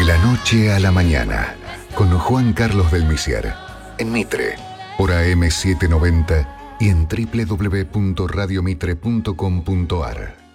la noche a la mañana, con Juan Carlos del Misier, en Mitre, por AM790 y en www.radiomitre.com.ar.